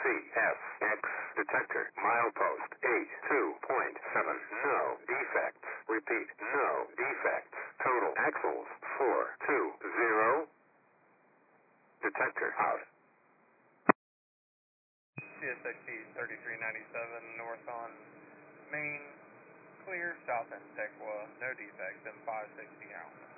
CSX detector, milepost 82.7. No defects. Repeat, no defects. Total axles 420. Detector out. CSXP 3397 north on Main, clear, south in Tequa, no defects, and 560 out.